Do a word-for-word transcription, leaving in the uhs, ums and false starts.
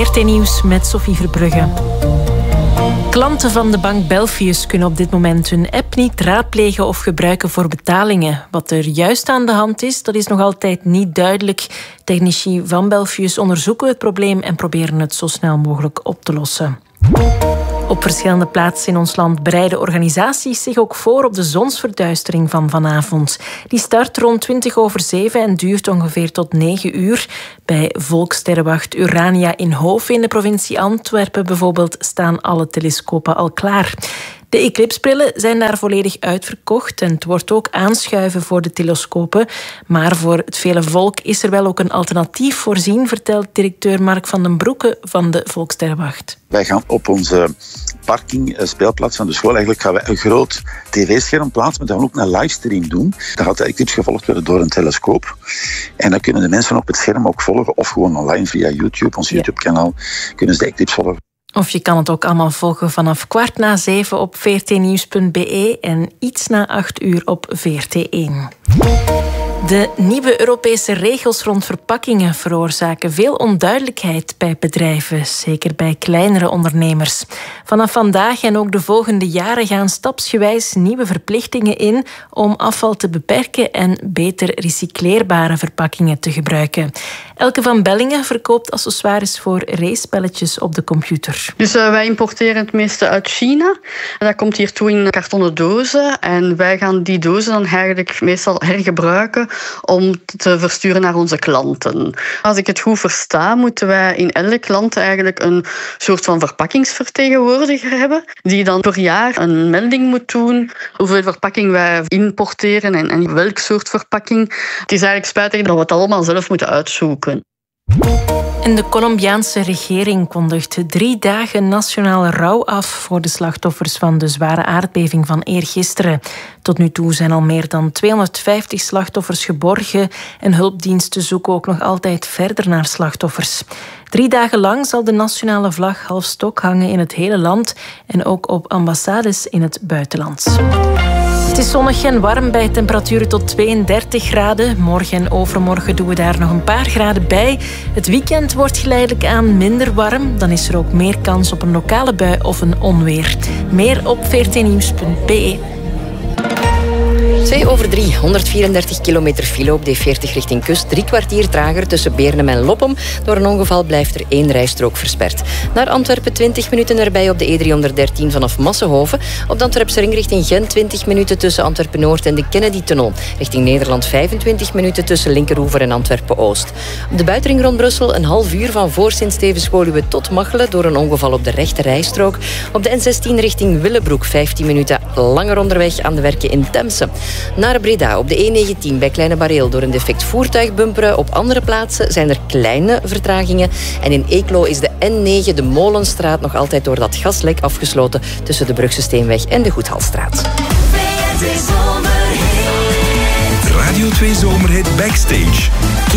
V R T-nieuws met Sophie Verbrugge. Klanten van de bank Belfius kunnen op dit moment hun app niet raadplegen of gebruiken voor betalingen. Wat er juist aan de hand is, dat is nog altijd niet duidelijk. Technici van Belfius onderzoeken het probleem en proberen het zo snel mogelijk op te lossen. Op verschillende plaatsen in ons land bereiden organisaties zich ook voor op de zonsverduistering van vanavond. Die start rond twintig over zeven en duurt ongeveer tot negen uur. Bij Volkssterrenwacht Urania in Hoven in de provincie Antwerpen bijvoorbeeld staan alle telescopen al klaar. De eclipsbrillen zijn daar volledig uitverkocht en het wordt ook aanschuiven voor de telescopen. Maar voor het vele volk is er wel ook een alternatief voorzien, vertelt directeur Mark van den Broeke van de Volkssterrenwacht. Wij gaan op onze parking, speelplaats van de school, eigenlijk gaan wij een groot tv-scherm plaatsen, maar dan ook een livestream doen. Dan gaat de eclipse gevolgd worden door een telescoop. En dan kunnen de mensen op het scherm ook volgen, of gewoon online via YouTube, ons ja. YouTube-kanaal, kunnen ze de eclipse volgen. Of je kan het ook allemaal volgen vanaf kwart na zeven op v r t nieuws punt b e en iets na acht uur op V R T één. De nieuwe Europese regels rond verpakkingen veroorzaken veel onduidelijkheid bij bedrijven, zeker bij kleinere ondernemers. Vanaf vandaag en ook de volgende jaren gaan stapsgewijs nieuwe verplichtingen in om afval te beperken en beter recycleerbare verpakkingen te gebruiken. Elke van Bellingen verkoopt accessoires voor racepelletjes op de computer. Dus uh, wij importeren het meeste uit China. Dat komt hier toe in kartonnen dozen. En wij gaan die dozen dan eigenlijk meestal hergebruiken om te versturen naar onze klanten. Als ik het goed versta, moeten wij in elke klant eigenlijk een soort van verpakkingsvertegenwoordiger hebben, die dan per jaar een melding moet doen hoeveel verpakking wij importeren en, en welk soort verpakking. Het is eigenlijk spijtig dat we het allemaal zelf moeten uitzoeken. En de Colombiaanse regering kondigt drie dagen nationale rouw af voor de slachtoffers van de zware aardbeving van eergisteren. Tot nu toe zijn al meer dan tweehonderdvijftig slachtoffers geborgen en hulpdiensten zoeken ook nog altijd verder naar slachtoffers. Drie dagen lang zal de nationale vlag half stok hangen in het hele land en ook op ambassades in het buitenland. Het is zonnig en warm bij temperaturen tot tweeëndertig graden. Morgen en overmorgen doen we daar nog een paar graden bij. Het weekend wordt geleidelijk aan minder warm. Dan is er ook meer kans op een lokale bui of een onweer. Meer op v r t nieuws punt b e. twee over drie, honderdvierendertig kilometer file op D veertig richting kust. Drie kwartier trager tussen Beernem en Loppem. Door een ongeval blijft er één rijstrook versperd. Naar Antwerpen twintig minuten erbij op de E driehonderddertien vanaf Massenhoven. Op de Antwerpse ring richting Gent twintig minuten tussen Antwerpen-Noord en de Kennedy-tunnel. Richting Nederland vijfentwintig minuten tussen Linkeroever en Antwerpen-Oost. Op de buitenring rond Brussel een half uur van voor Sint-Stevens-Woluwe tot Machelen door een ongeval op de rechte rijstrook. Op de N zestien richting Willebroek vijftien minuten langer onderweg aan de werken in Temse. Naar Breda op de E negentien bij Kleine Bareel door een defect voertuig bumperen. Op andere plaatsen zijn er kleine vertragingen. En in Eeklo is de N negen, de Molenstraat, nog altijd door dat gaslek afgesloten tussen de Brugse Steenweg en de Goedhalstraat. Radio twee Zomerhit Backstage.